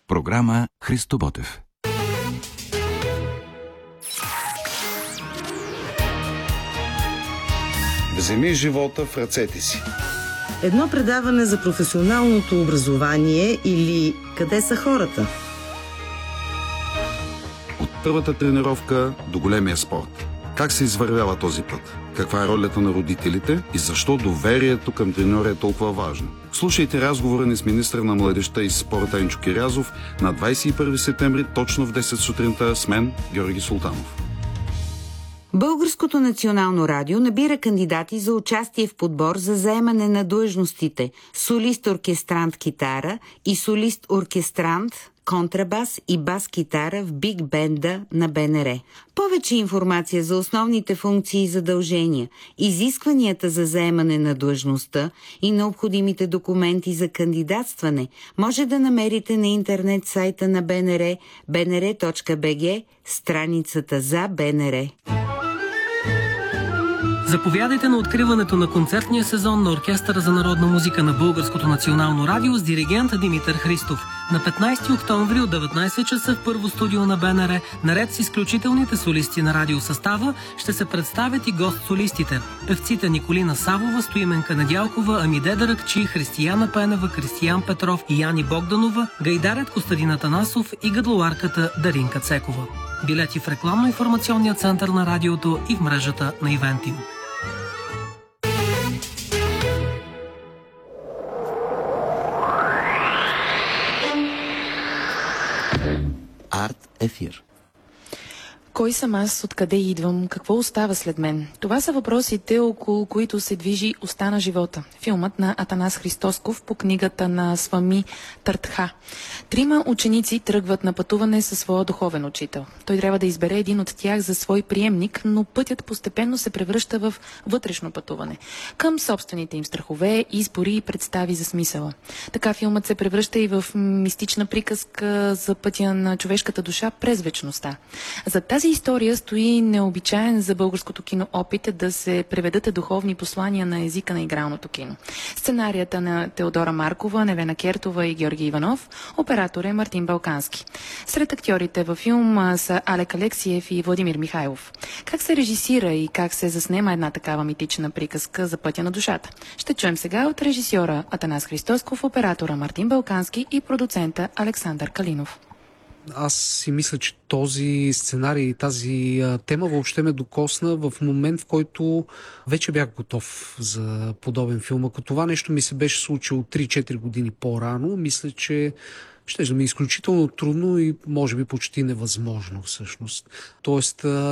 Програма Христо Ботев. Вземи живота в ръцете си. Едно предаване за професионалното образование или къде са хората? От първата тренировка до големия спорт. Как се извървява този път? Каква е ролята на родителите и защо доверието към треньора е толкова важно? Слушайте разговора ни с министър на младежта и спорта Енчо Кирязов на 21 септември точно в 10 сутринта с мен, Георги Султанов. Българското национално радио набира кандидати за участие в подбор за заемане на длъжностите солист-оркестрант китара и солист-оркестрант контрабас и бас-китара в биг бенда на БНР. Повече информация за основните функции и задължения, изискванията за заемане на длъжността и необходимите документи за кандидатстване може да намерите на интернет сайта на БНР bnr.bg, страницата за БНР. Заповядайте на откриването на концертния сезон на Оркестъра за народна музика на Българското национално радио с диригент Димитър Христов. На 15 октомври от 19 часа в първо студио на БНР, наред с изключителните солисти на радиосъстава, ще се представят и гост-солистите. Певците Николина Савова, Стоименка Недялкова, Амиде Даракчи, Християна Пенева, Кристиян Петров и Яни Богданова, гайдарят Костадин Атанасов и гадлоарката Даринка Цекова. Билети в рекламно-информационния център на радиото и в мрежата на Ивентио. Арт ефир. Кой съм аз, откъде идвам, какво остава след мен? Това са въпросите, около които се движи Остана живота. Филмът на Атанас Христосков по книгата на Свами Търтха. 3 ученици тръгват на пътуване със своя духовен учител. Той трябва да избере един от тях за свой приемник, но пътят постепенно се превръща в вътрешно пътуване към собствените им страхове, избори и представи за смисъла. Така филмът се превръща и в мистична приказка за пътя на човешката душа през вечността. За тази история стои необичаен за българското кино опит да се преведат духовни послания на езика на игралното кино. Сценарията на Теодора Маркова, Невена Кертова и Георги Иванов, оператор е Мартин Балкански. Сред актьорите във филм са Алек Алексиев и Владимир Михайлов. Как се режисира и как се заснема една такава митична приказка за пътя на душата? Ще чуем сега от режисьора Атанас Христосков, оператора Мартин Балкански и продуцента Александър Калинов. Аз си мисля, че този сценарий и тази тема въобще ме докосна в момент, в който вече бях готов за подобен филм. Ако това нещо ми се беше случило 3-4 години по-рано, мисля, че ще ми е изключително трудно и може би почти невъзможно всъщност. Тоест,